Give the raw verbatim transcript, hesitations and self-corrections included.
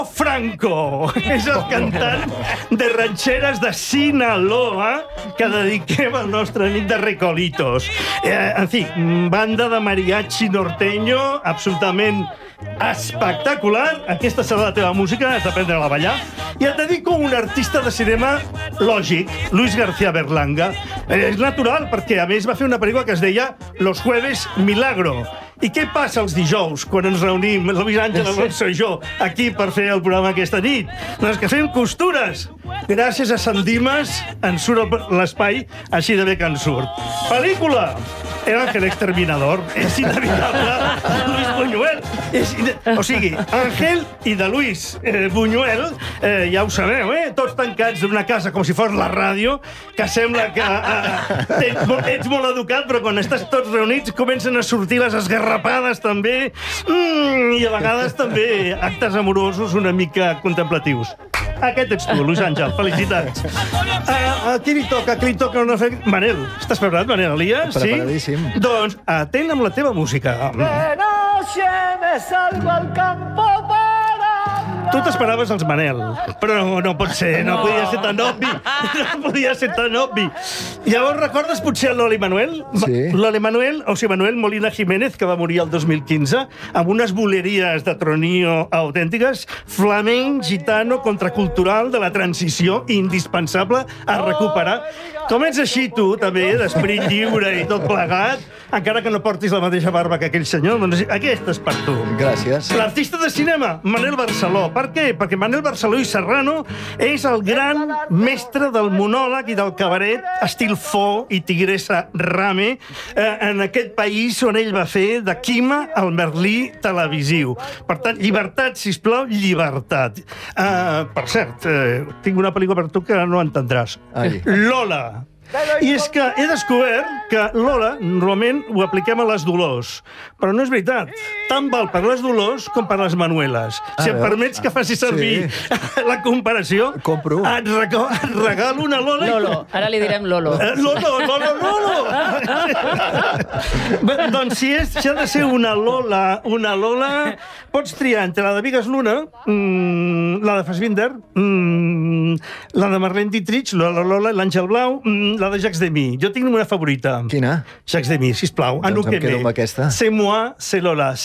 Franco és el cantant de ranxeres de Sinaloa que dediquem al nostre nit de Recolitos. Eh, en fi, banda de mariachi norteño absolutament espectacular. Aquesta serà la teva música, has d'aprendre a ballar. I et dedico un artista de cinema lògic, Luis García Berlanga. Eh, és natural, perquè a més va fer una pel·lícula que es deia Los jueves milagro. I què passa els dijous, quan ens reunim, el Luis Àngel, Alonso i jo, aquí per fer el programa aquesta nit? Doncs que fem costures. Gràcies a Sant Dimes ens surt l'espai així de bé que ens surt. Pel·lícula. El Ángel Exterminador. És inevitable. Luis Buñuel. És ine... O sigui, Ángel i de Luis eh, Buñuel, eh, ja ho sabeu, eh? Tots tancats d'una casa com si fos la ràdio, que sembla que eh, ets, ets molt educat, però quan estàs tots reunits comencen a sortir les esgarrapades també, mm, i a vegades també actes amorosos una mica contemplatius. Aquest ets tu, Luis Àngel. Felicitats. Uh, a qui li toca? A qui li toca una fe... Manel, estàs preparat, Manel Elias? Preparadíssim. Sí? Doncs atent amb la teva música. De noche me salgo al campo para... Tu t'esperaves els Manel, però no, no pot ser, no, no podia ser tan obvi, no podia ser tan obvi. Llavors recordes potser l'Oli Manuel? Sí. L'Oli Manuel, o sigui, Manuel Molina Jiménez, que va morir el dos mil quinze, amb unes boleries de tronillo autèntiques, flamenc, gitano, contracultural, de la transició, indispensable a recuperar. Com ets així, tu, també, d'esperit lliure i tot plegat, encara que no portis la mateixa barba que aquell senyor, doncs aquesta és per tu. Gràcies. L'artista de cinema, Manel Barceló. Per què? Perquè Manel Barceló i Serrano és el gran mestre del monòleg i del cabaret, estil Fo i Tigresa Rame, eh, en aquest país on ell va fer de Quima al Merlí televisiu. Per tant, llibertat, sisplau, llibertat. Uh, per cert, eh, tinc una pel·lícula per tu que no entendràs. Ai. Lola. I és que he descobert que Lola normalment ho apliquem a les Dolors, però no és veritat. Tant val per les Dolors com per les Manueles. Si em permets que faci servir sí. la comparació, compro. Et, rega et regalo una Lola. Lolo, ara li direm Lolo. Eh, Lolo, Lolo, Lolo! Bé, doncs si, és, si ha de ser una Lola, una Lola, pots triar entre la de Bigas Luna, mmm, la de Fassbinder, mmm, la de Marlene Dietrich, la Lola, l'Àngel Blau, mmm, la de Jacques Demy. Jo tinc una favorita. Quina? Jacques Demy, sisplau. Doncs em quedo amb aquesta. C'est moi, c'est Lola.